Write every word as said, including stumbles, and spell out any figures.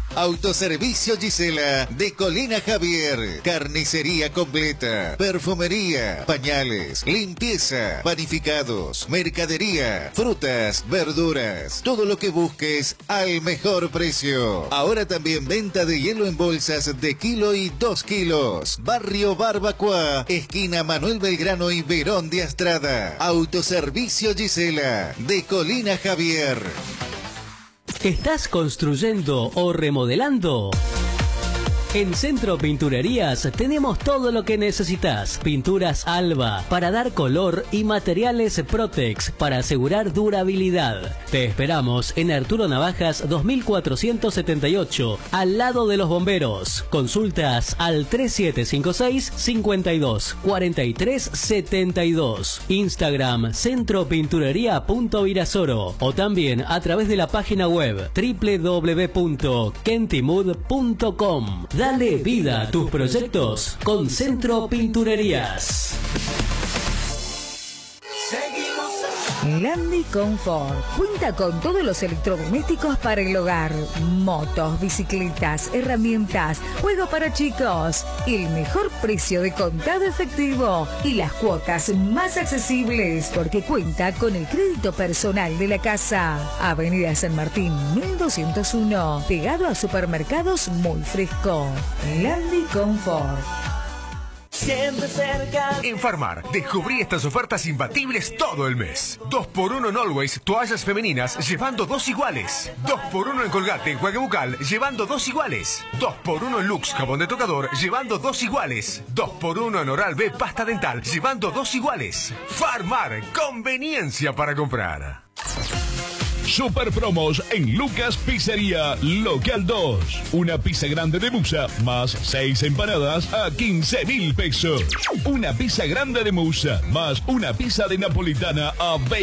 Autoservicio Gisela de Colina Javier. Carnicería completa, perfumería, pañales, limpieza, panificados, mercadería, frutas, verduras. Todo lo que busques al mejor precio. Ahora también venta de hielo en bolsas de kilo y dos kilos. Barrio Barbacoa, esquina Manuel Belgrano y Verón de Astrada. Autoservicio Gisela de Colina Javier. ¿Estás construyendo o remodelando? En Centro Pinturerías tenemos todo lo que necesitas. Pinturas Alba para dar color y materiales Protex para asegurar durabilidad. Te esperamos en Arturo Navajas dos mil cuatrocientos setenta y ocho, al lado de los bomberos. Consultas al tres siete cinco seis, cinco dos, cuatro tres siete dos. Instagram centropinturería.virasoro o también a través de la página web doble u doble u doble u punto kentimud punto com. Dale vida a tus proyectos con Centro Pinturerías. Landi Confort cuenta con todos los electrodomésticos para el hogar, motos, bicicletas, herramientas, juego para chicos, el mejor precio de contado efectivo y las cuotas más accesibles porque cuenta con el crédito personal de la casa. Avenida San Martín mil doscientos uno, pegado a supermercados Muy Fresco. Landi Confort. Siempre cerca. En Farmar, descubrí estas ofertas imbatibles todo el mes. dos por uno en Always, toallas femeninas, llevando dos iguales. dos por uno en Colgate, enjuague bucal, llevando dos iguales. dos por uno en Lux, jabón de tocador, llevando dos iguales. dos por uno en Oral-B, pasta dental, llevando dos iguales. Farmar, conveniencia para comprar. Super promos en Lucas Pizzería Local dos. Una pizza grande de musa más seis empanadas a quince mil pesos. Una pizza grande de musa más una pizza de napolitana a veinte.